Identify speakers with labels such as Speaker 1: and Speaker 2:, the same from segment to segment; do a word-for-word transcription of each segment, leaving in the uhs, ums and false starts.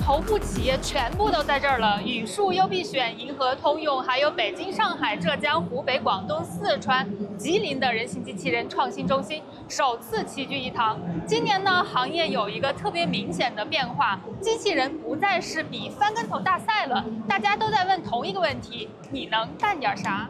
Speaker 1: 头部企业全部都在这儿了，宇树、优必选、银河、通用，还有北京、上海、浙江、湖北、广东、四川、吉林的人形机器人创新中心首次齐聚一堂。今年呢，行业有一个特别明显的变化，机器人不再是比翻跟头大赛了，大家都在问同一个问题：你能干点啥？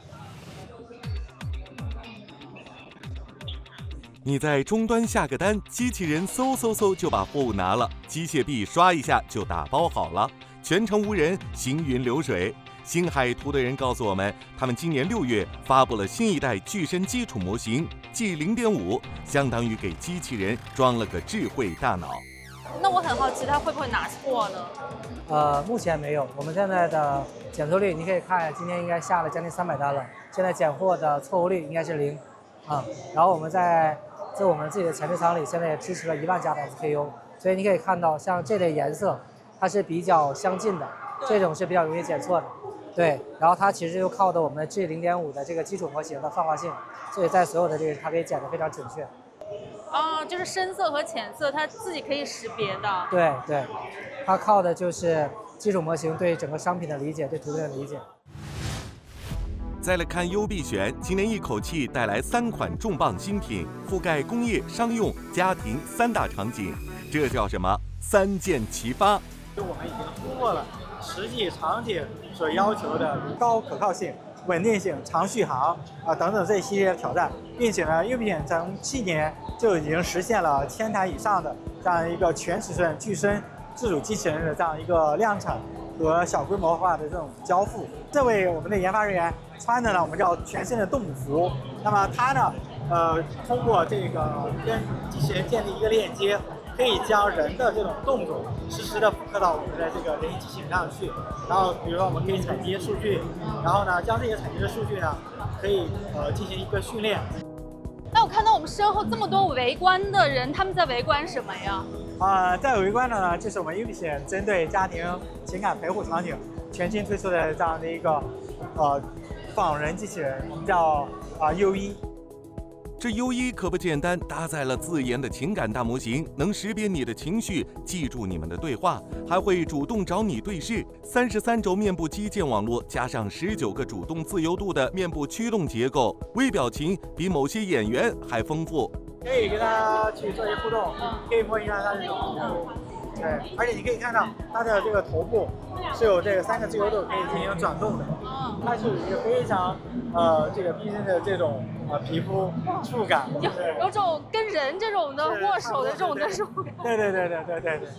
Speaker 2: 你在终端下个单，机器人嗖嗖嗖就把货物拿了，机械臂刷一下就打包好了，全程无人，行云流水。星海图的人告诉我们，他们今年六月发布了新一代具身基础模型 G 零点五， 相当于给机器人装了个智慧大脑。
Speaker 1: 那我很好奇，它会不会拿错呢？
Speaker 3: 呃，目前没有。我们现在的检错率，你可以看，今天应该下了将近三百单了。现在检货的错误率应该是零，啊、嗯。然后我们在在我们自己的前置仓里，现在也支持了一万加的 S K U， 所以你可以看到，像这类颜色，它是比较相近的，这种是比较容易检错的。对，然后它其实就靠的我们 G 零点五 的这个基础模型的泛化性，所以在所有的这个它可以检得非常准确。
Speaker 1: 啊、哦，就是深色和浅色，它自己可以识别的。
Speaker 3: 对对，它靠的就是基础模型对整个商品的理解，对图片的理解。
Speaker 2: 再来看优必选，今年一口气带来三款重磅新品，覆盖工业、商用、家庭三大场景，这叫什么？三箭齐发。
Speaker 4: 我们已经突破了实际场景所要求的高可靠性、稳定性、长续航啊等等这一系列挑战，并且呢，优必选从去年就已经实现了千台以上的这样一个全尺寸具身自主机器人的这样一个量产和小规模化的这种交付。这位我们的研发人员穿的呢，我们叫全身的动物服。那么他呢，呃，通过这个跟机器人建立一个链接，可以将人的这种动作实时的复刻到我们的这个人形机器人上去。然后，比如说我们可以采集数据，然后呢，将这些采集的数据呢，可以呃进行一个训练。
Speaker 1: 那我看到我们身后这么多围观的人，他们在围观什么呀？
Speaker 4: 啊、呃，在围观的呢，就是我们优必选针对家庭情感陪护场景全新推出的这样的一个呃仿人机器人，我们叫啊 U 一。
Speaker 2: 这 U 一可不简单，搭载了自研的情感大模型，能识别你的情绪，记住你们的对话，还会主动找你对视。三十三轴面部基建网络加上十九个主动自由度的面部驱动结构，微表情比某些演员还丰富。
Speaker 4: 可以跟他去做一些互动，可以摸一下他的头部，对，而且你可以看到他的这个头部是有这个三个自由度可以进行转动的，它是有一个非常呃这个逼真的这种呃皮肤触感，
Speaker 1: 有有种跟人这种的握手的这种的触感。
Speaker 4: 对对对对对对对。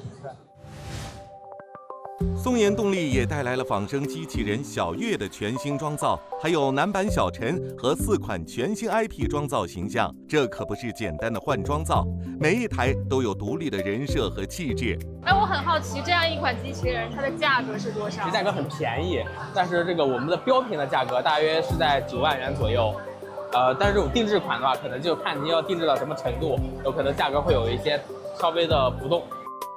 Speaker 2: 松研动力也带来了仿生机器人小月的全新装造，还有男版小陈和四款全新 I P 装造形象。这可不是简单的换装造，每一台都有独立的人设和气质。
Speaker 1: 哎，我很好奇，这样一款机器人它的价格是多少？
Speaker 5: 其实价格很便宜，但是这个我们的标品的价格大约是在九万元左右。呃，但是这种定制款的话，可能就看您要定制到什么程度，有可能价格会有一些稍微的浮动。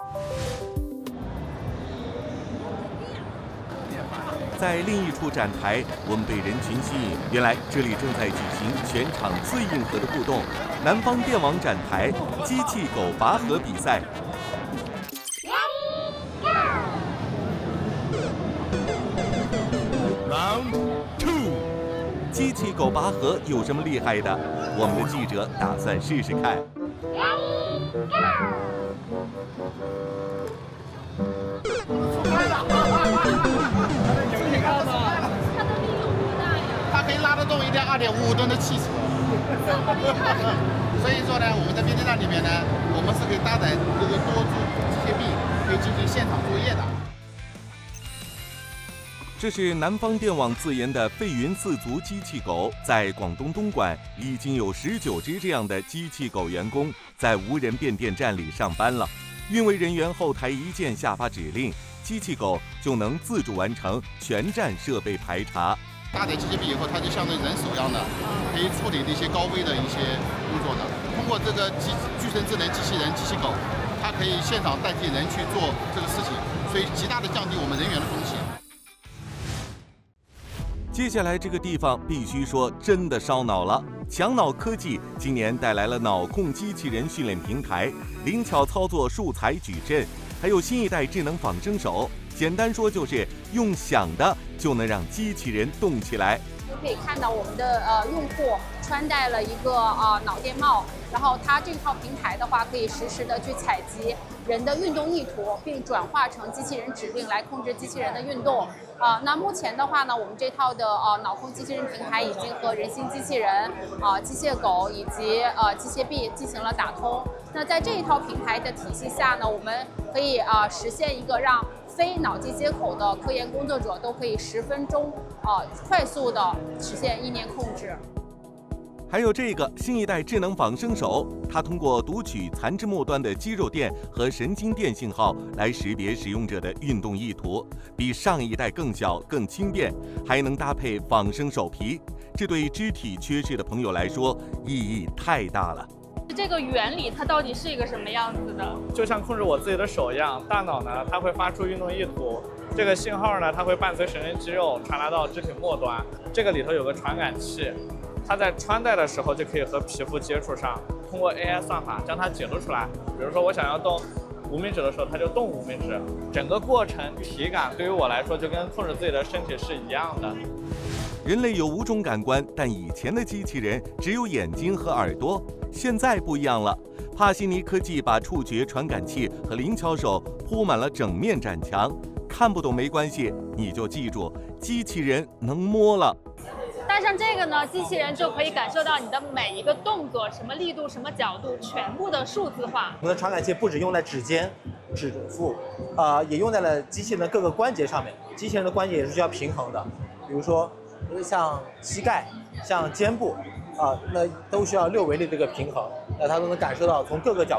Speaker 2: 在另一处展台，我们被人群吸引，原来这里正在举行全场最硬核的互动——南方电网展台机器狗拔河比赛。Round two， 机器狗拔河有什么厉害的？我们的记者打算试试看。
Speaker 6: 它可以拉得动一辆二点五五吨的汽车，所以说呢，我们在编织站里面呢，我们是可以搭载这个多珠机械臂，可以进行现场作业的。
Speaker 2: 这是南方电网自研的费云四足机器狗，在广东东莞已经有十九只这样的机器狗员工在无人变电站里上班了。运维人员后台一键下发指令，机器狗就能自主完成全站设备排查。
Speaker 6: 搭载机械臂以后，它就像对人手一样的，可以处理那些高危的一些工作的。通过这个机具身智能机器人机器狗，它可以现场代替人去做这个事情，所以极大的降低我们人员的风险。
Speaker 2: 接下来这个地方必须说真的烧脑了。强脑科技今年带来了脑控机器人训练平台，灵巧操作数材矩阵， 还有新一代智能仿生手，简单说就是用想的就能让机器人动起来。
Speaker 7: 就可以看到我们的呃用户穿戴了一个呃脑电帽，然后它这套平台的话，可以实时的去采集人的运动意图，并转化成机器人指令来控制机器人的运动。啊、呃，那目前的话呢，我们这套的呃脑控机器人平台已经和人形机器人、啊、呃、机械狗以及呃机械臂进行了打通。那在这一套平台的体系下呢，我们可以啊、呃、实现一个让非脑机接口的科研工作者都可以十分钟啊、呃、快速的实现意念控制。
Speaker 2: 还有这个新一代智能仿生手，它通过读取残肢末端的肌肉电和神经电信号来识别使用者的运动意图，比上一代更小、更轻便，还能搭配仿生手皮。这对肢体缺失的朋友来说意义太大了。
Speaker 1: 这个原理它到底是一个什么样子的？
Speaker 8: 就像控制我自己的手一样，大脑呢它会发出运动意图，这个信号呢它会伴随神经肌肉传达到肢体末端，这个里头有个传感器。它在穿戴的时候就可以和皮肤接触上，通过 A I 算法将它解读出来。比如说我想要动无名指的时候，它就动无名指。整个过程体感对于我来说就跟控制自己的身体是一样的。
Speaker 2: 人类有五种感官，但以前的机器人只有眼睛和耳朵，现在不一样了。帕西尼科技把触觉传感器和灵巧手铺满了整面展墙，看不懂没关系，你就记住，机器人能摸了。
Speaker 1: 戴上这个呢，机器人就可以感受到你的每一个动作，什么力度、什么角度，全部的数字化。
Speaker 9: 我们的传感器不只用在指尖、指腹，呃，也用在了机器人的各个关节上面。机器人的关节也是需要平衡的，比如说像膝盖、像肩部，啊、呃，那都需要六维的这个平衡，那它都能感受到从各个角